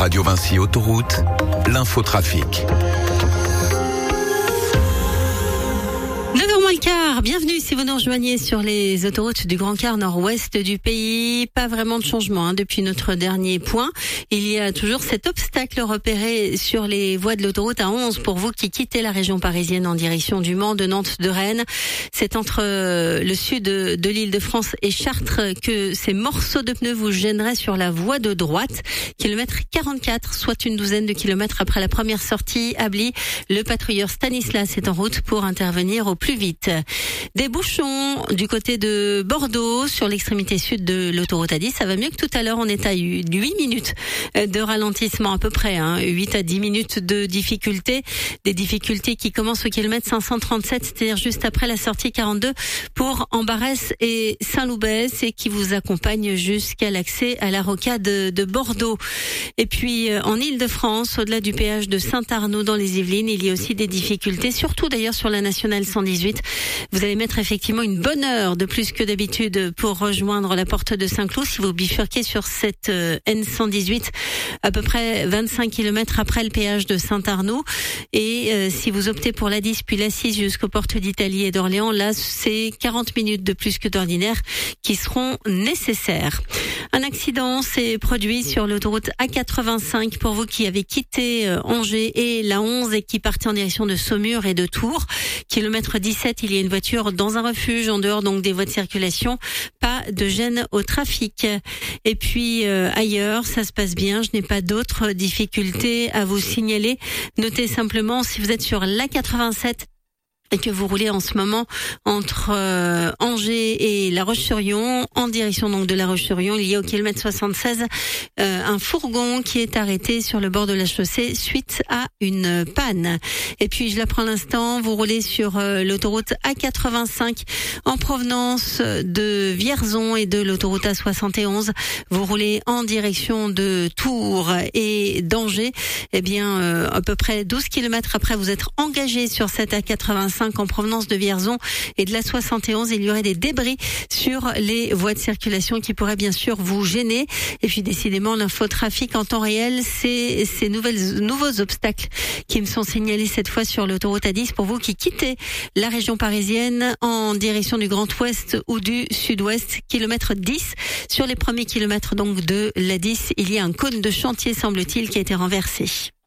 Radio Vinci Autoroute, l'infotrafic. 9h moins le quart, bienvenue si vous nous rejoignez sur les autoroutes du Grand Quart nord-ouest du pays. Pas vraiment de changement depuis notre dernier point. Il y a toujours cet obstacle repéré sur les voies de l'autoroute A11 pour vous qui quittez la région parisienne en direction du Mans, de Nantes, de Rennes. C'est entre le sud de l'Île-de-France et Chartres que ces morceaux de pneus vous gêneraient sur la voie de droite. Kilomètre 44, soit une douzaine de kilomètres après la première sortie à Bly. Le patrouilleur Stanislas est en route pour intervenir au plus vite. Des bouchons du côté de Bordeaux sur l'extrémité sud de l'autoroute A10. Ça va mieux que tout à l'heure. On est à 8 minutes de ralentissement à peu près, 8 à 10 minutes de difficulté. Des difficultés qui commencent au kilomètre 537, c'est-à-dire juste après la sortie 42 pour Ambarès et Saint-Loubès et qui vous accompagne jusqu'à l'accès à la rocade de Bordeaux. Et puis en Île-de-France, au-delà du péage de Saint-Arnaud dans les Yvelines, il y a aussi des difficultés, surtout d'ailleurs sur la nationale 118. Vous allez mettre effectivement une bonne heure de plus que d'habitude pour rejoindre la porte de Saint-Cloud si vous bifurquez sur cette N118 à peu près 25 km après le péage de Saint-Arnaud. Et si vous optez pour la 10 puis la 6 jusqu'aux portes d'Italie et d'Orléans, là c'est 40 minutes de plus que d'ordinaire qui seront nécessaires. Un accident s'est produit sur l'autoroute A85 pour vous qui avez quitté Angers et la 11 et qui partez en direction de Saumur et de Tours. Kilomètre 17, il y a une voiture dans un refuge en dehors donc des voies de circulation. Pas de gêne au trafic. Et puis ailleurs, ça se passe bien. Je n'ai pas d'autres difficultés à vous signaler. Notez simplement si vous êtes sur l'A87 et que vous roulez en ce moment entre Angers et La Roche-sur-Yon, en direction donc de La Roche-sur-Yon, il y a au kilomètre 76 un fourgon qui est arrêté sur le bord de la chaussée suite à une panne. Et puis je l'apprends à l'instant, vous roulez sur l'autoroute A85 en provenance de Vierzon et de l'autoroute A71. Vous roulez en direction de Tours et d'Angers. Eh bien, à peu près 12 kilomètres après, vous êtes engagé sur cette A85 en provenance de Vierzon et de la 71. Il y aurait des débris sur les voies de circulation qui pourraient bien sûr vous gêner. Et puis décidément, l'infotrafic en temps réel, c'est ces nouveaux obstacles qui me sont signalés cette fois sur l'autoroute A10 pour vous qui quittez la région parisienne en direction du Grand Ouest ou du Sud-Ouest. Kilomètre 10. Sur les premiers kilomètres donc de l'A10, il y a un cône de chantier, semble-t-il, qui a été renversé.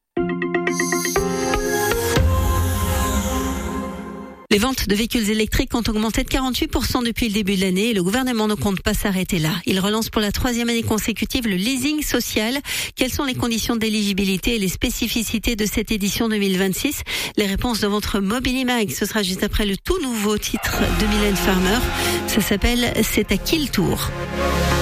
Les ventes de véhicules électriques ont augmenté de 48% depuis le début de l'année et le gouvernement ne compte pas s'arrêter là. Il relance pour la 3e année consécutive le leasing social. Quelles sont les conditions d'éligibilité et les spécificités de cette édition 2026 ? Les réponses de votre Mobilimag, ce sera juste après le tout nouveau titre de Mylène Farmer. Ça s'appelle « C'est à qui le tour ?»